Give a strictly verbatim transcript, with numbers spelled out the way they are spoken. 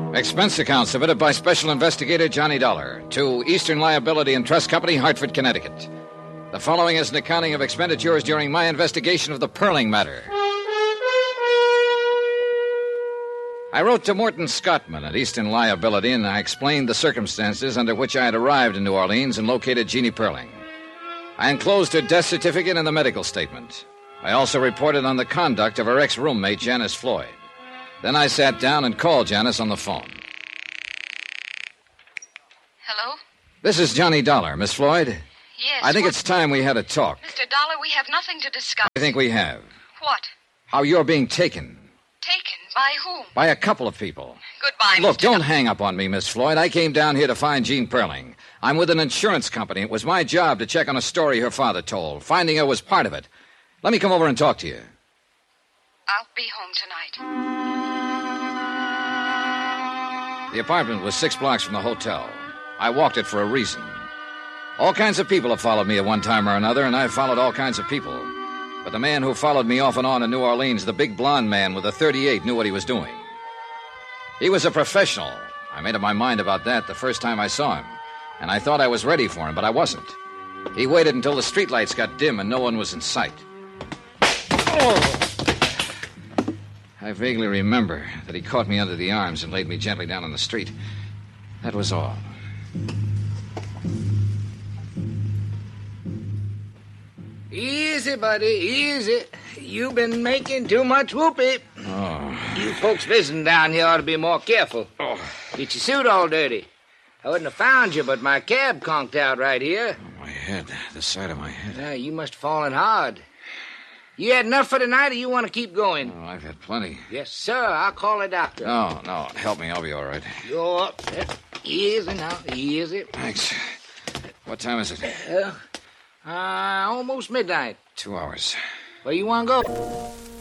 Expense account submitted by Special Investigator Johnny Dollar to Eastern Liability and Trust Company, Hartford, Connecticut. The following is an accounting of expenditures during my investigation of the Perling matter. I wrote to Morton Scottman at Eastern Liability, and I explained the circumstances under which I had arrived in New Orleans and located Jeannie Perling. I enclosed her death certificate and the medical statement. I also reported on the conduct of her ex-roommate, Janice Floyd. Then I sat down and called Janice on the phone. Hello? This is Johnny Dollar, Miss Floyd. Yes. I think what? it's time we had a talk. Mister Dollar, we have nothing to discuss. I think we have. What? How you're being taken. Taken? By whom? By a couple of people. Goodbye, Look, Mister don't Do- hang up on me, Miss Floyd. I came down here to find Jean Perling. I'm with an insurance company. It was my job to check on a story her father told. Finding her was part of it. Let me come over and talk to you. I'll be home tonight. The apartment was six blocks from the hotel. I walked it for a reason. All kinds of people have followed me at one time or another, and I've followed all kinds of people. But the man who followed me off and on in New Orleans, the big blonde man with the thirty-eight, knew what he was doing. He was a professional. I made up my mind about that the first time I saw him, and I thought I was ready for him, but I wasn't. He waited until the streetlights got dim and no one was in sight. Oh! I vaguely remember that he caught me under the arms and laid me gently down on the street. That was all. Easy, buddy, easy. You've been making too much whoopee. Oh. You folks visiting down here ought to be more careful. Oh. Get your suit all dirty. I wouldn't have found you, but my cab conked out right here. Oh, my head. The side of my head. Yeah, you must have fallen hard. You had enough for tonight, or you want to keep going? Oh, I've had plenty. Yes, sir. I'll call a doctor. No, no. Help me. I'll be all right. You're up. Easy now. Easy. Thanks. What time is it? Uh, uh, almost midnight. Two hours. Where you want to go?